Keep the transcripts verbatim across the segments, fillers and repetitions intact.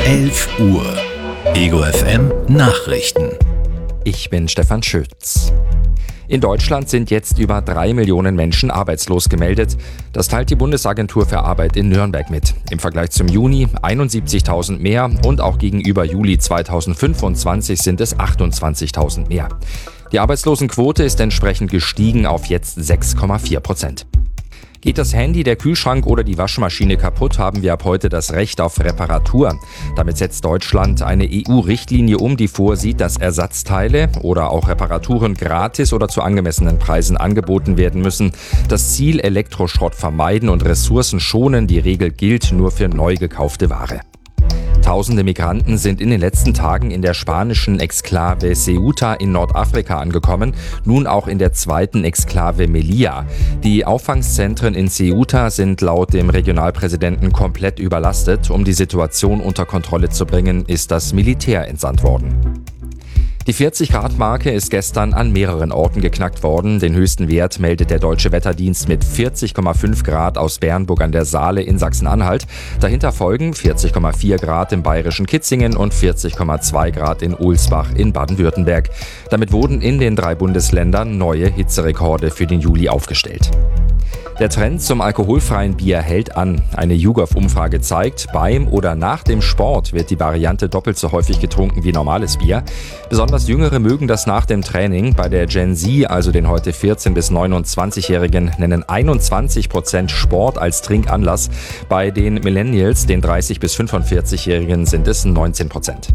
elf Uhr. Ego F M Nachrichten. Ich bin Stefan Schütz. In Deutschland sind jetzt über drei Millionen Menschen arbeitslos gemeldet. Das teilt die Bundesagentur für Arbeit in Nürnberg mit. Im Vergleich zum Juni einundsiebzigtausend mehr und auch gegenüber Juli zweitausendfünfundzwanzig sind es achtundzwanzigtausend mehr. Die Arbeitslosenquote ist entsprechend gestiegen auf jetzt sechs Komma vier Prozent. Geht das Handy, der Kühlschrank oder die Waschmaschine kaputt, haben wir ab heute das Recht auf Reparatur. Damit setzt Deutschland eine E U-Richtlinie um, die vorsieht, dass Ersatzteile oder auch Reparaturen gratis oder zu angemessenen Preisen angeboten werden müssen. Das Ziel: Elektroschrott vermeiden und Ressourcen schonen. Die Regel gilt nur für neu gekaufte Ware. Tausende Migranten sind in den letzten Tagen in der spanischen Exklave Ceuta in Nordafrika angekommen, nun auch in der zweiten Exklave Melilla. Die Auffangszentren in Ceuta sind laut dem Regionalpräsidenten komplett überlastet. Um die Situation unter Kontrolle zu bringen, ist das Militär entsandt worden. Die vierzig-Grad-Marke ist gestern an mehreren Orten geknackt worden. Den höchsten Wert meldet der Deutsche Wetterdienst mit vierzig Komma fünf Grad aus Bernburg an der Saale in Sachsen-Anhalt. Dahinter folgen vierzig Komma vier Grad im bayerischen Kitzingen und vierzig Komma zwei Grad in Ohlsbach in Baden-Württemberg. Damit wurden in den drei Bundesländern neue Hitzerekorde für den Juli aufgestellt. Der Trend zum alkoholfreien Bier hält an. Eine YouGov-Umfrage zeigt, beim oder nach dem Sport wird die Variante doppelt so häufig getrunken wie normales Bier. Besonders Jüngere mögen das nach dem Training. Bei der Gen Z, also den heute vierzehn- bis neunundzwanzigjährigen, nennen einundzwanzig Prozent Sport als Trinkanlass. Bei den Millennials, den dreißig- bis fünfundvierzigjährigen, sind es neunzehn Prozent.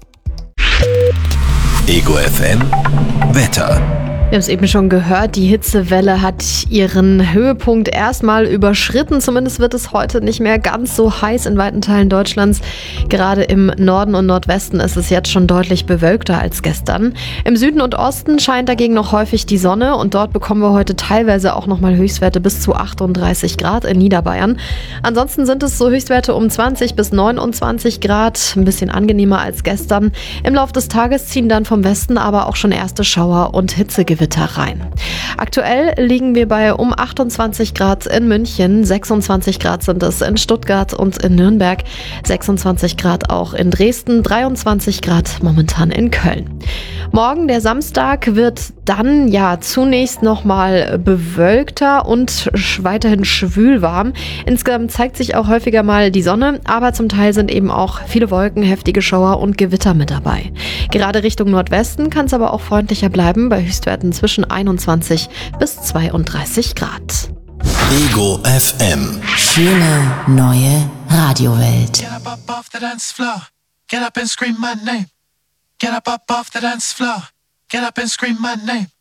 Ego F M Wetter. Wir haben es eben schon gehört, die Hitzewelle hat ihren Höhepunkt erstmal überschritten. Zumindest wird es heute nicht mehr ganz so heiß in weiten Teilen Deutschlands. Gerade im Norden und Nordwesten ist es jetzt schon deutlich bewölkter als gestern. Im Süden und Osten scheint dagegen noch häufig die Sonne und dort bekommen wir heute teilweise auch nochmal Höchstwerte bis zu achtunddreißig Grad in Niederbayern. Ansonsten sind es so Höchstwerte um zwanzig bis neunundzwanzig Grad, ein bisschen angenehmer als gestern. Im Laufe des Tages ziehen dann vom Westen aber auch schon erste Schauer und Hitzegewitter rein. Aktuell liegen wir bei um achtundzwanzig Grad in München, sechsundzwanzig Grad sind es in Stuttgart und in Nürnberg, sechsundzwanzig Grad auch in Dresden, dreiundzwanzig Grad momentan in Köln. Morgen, der Samstag, wird dann ja zunächst nochmal bewölkter und weiterhin schwülwarm. Insgesamt zeigt sich auch häufiger mal die Sonne, aber zum Teil sind eben auch viele Wolken, heftige Schauer und Gewitter mit dabei. Gerade Richtung Nordwesten kann es aber auch freundlicher bleiben, bei Höchstwerten zwischen einundzwanzig bis zweiunddreißig Grad. Ego F M. Schöne neue Radiowelt. Get up, up off the dance floor. Get up and scream my name. Get up, up off the dance floor. Get up and scream my name.